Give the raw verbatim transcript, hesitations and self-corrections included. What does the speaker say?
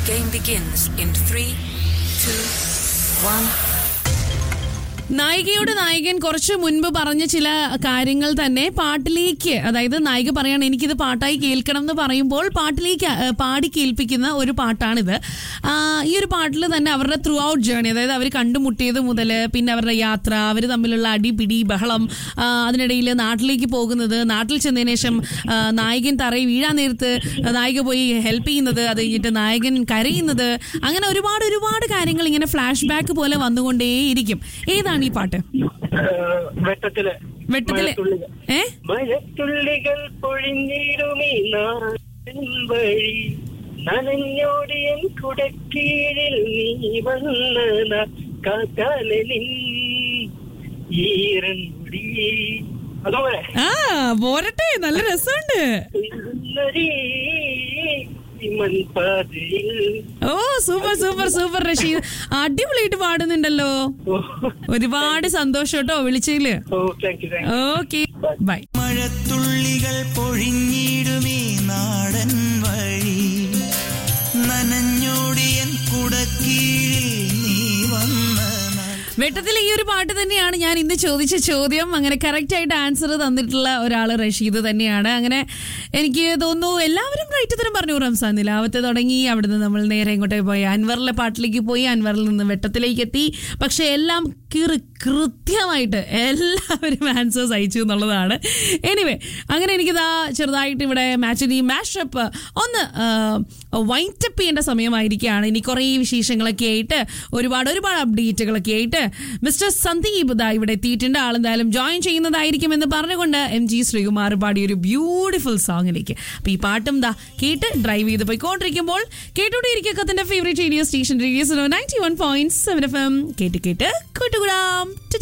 game begins in three, two, one. നായികയുടെ നായകൻ കുറച്ച് മുൻപ് പറഞ്ഞ ചില കാര്യങ്ങൾ തന്നെ പാട്ടിലേക്ക്, അതായത് നായിക പറയാണ് എനിക്കിത് പാട്ടായി കേൾക്കണം എന്ന് പറയുമ്പോൾ പാട്ടിലേക്ക് പാടി കേൾപ്പിക്കുന്ന ഒരു പാട്ടാണിത്. ഈ ഒരു പാട്ടിൽ തന്നെ അവരുടെ ത്രൂ ഔട്ട് ജേണി, അതായത് അവർ കണ്ടുമുട്ടിയത് മുതൽ പിന്നെ അവരുടെ യാത്ര, അവർ തമ്മിലുള്ള അടിപിടി ബഹളം, അതിനിടയിൽ നാട്ടിലേക്ക് പോകുന്നത്, നാട്ടിൽ ചെന്നതിന് ശേഷം നായകൻ തറയിൽ വീഴാൻ നേരത്ത് നായിക പോയി ഹെൽപ്പ് ചെയ്യുന്നത്, അത് കഴിഞ്ഞിട്ട് നായകൻ കരയുന്നത്, അങ്ങനെ ഒരുപാട് ഒരുപാട് കാര്യങ്ങൾ ഇങ്ങനെ ഫ്ലാഷ് ബാക്ക് പോലെ വന്നുകൊണ്ടേയിരിക്കും. ഏതാണ് ഈ പാട്ട്? വെട്ടത്തിലെ വെട്ടത്തിലെ ഏ മഴത്തുള്ളികൾ പൊഴിഞ്ഞിടുമീ വഴി നനഞ്ഞോടിയൻ കുടക്കീഴിൽ നീ വന്ന കാറ്റാലനിൻ ഈറൻമുടി. അതുപോലെ ആ പോരട്ടെ, നല്ല രസമുണ്ട്. ഓ സൂപ്പർ സൂപ്പർ സൂപ്പർ റഷീദ്, അടിപൊളിയായിട്ട് പാടുന്നുണ്ടല്ലോ. ഒരുപാട് സന്തോഷം കേട്ടോ വിളിച്ചതില്. Okay bye. മഴത്തുള്ളികൾ പൊഴിഞ്ഞിടുമേ നാടൻ വഴി നനഞ്ഞോടിയൻ കുടക്കീഴിൽ നീ വന്ന. വെട്ടത്തിൽ ഈ ഒരു പാട്ട് തന്നെയാണ് ഞാൻ ഇന്ന് ചോദിച്ച ചോദ്യം. അങ്ങനെ കറക്റ്റ് ആയിട്ട് ആൻസർ തന്നിട്ടുള്ള ഒരാൾ റഷീദ് തന്നെയാണ്. അങ്ങനെ എനിക്ക് തോന്നുന്നു എല്ലാവരും റൈറ്റ് തരം പറഞ്ഞു. റംസാൻ നിലാവത്തെ തുടങ്ങി, അവിടുന്ന് നമ്മൾ നേരെ ഇങ്ങോട്ടേ പോയി അൻവറിലെ പാട്ടിലേക്ക് പോയി, അൻവറിൽ നിന്ന് വെട്ടത്തിലേക്ക് എത്തി. പക്ഷെ എല്ലാം കീറി കൃത്യമായിട്ട് എല്ലാവരും ആൻസേഴ്സ് അയച്ചു എന്നുള്ളതാണ്. എനിവേ അങ്ങനെ എനിക്കിതാ ചെറുതായിട്ട് ഇവിടെ മാച്ചിനി മാഷപ്പ് ഒന്ന് വൈൻഡപ്പ് ചെയ്യേണ്ട സമയമായിരിക്കുകയാണ്. ഇനി കുറേ വിശേഷങ്ങളൊക്കെ ആയിട്ട് ഒരുപാട് ഒരുപാട് അപ്ഡേറ്റുകളൊക്കെ ആയിട്ട് മിസ്റ്റർ സന്ദീപ് ദാ ഇവിടെ എത്തിയിട്ടുണ്ട്. ആളെന്തായാലും ജോയിൻ ചെയ്യുന്നതായിരിക്കും എന്ന് പറഞ്ഞുകൊണ്ട് എം ജി ശ്രീകുമാർ പാടിയ ഒരു ബ്യൂട്ടിഫുൾ സോങ്ങിലേക്ക്. അപ്പൊ ഈ പാട്ടും ദാ കേട്ട് ഡ്രൈവ് ചെയ്ത് പോയിക്കൊണ്ടിരിക്കുമ്പോൾ കേട്ടോണ്ടിരിക്കുക കത്തിന്റെ favourite radio station radio ninety one point seven F M. കേട്ട് കേട്ട് കൂട്ടുകൂടാം.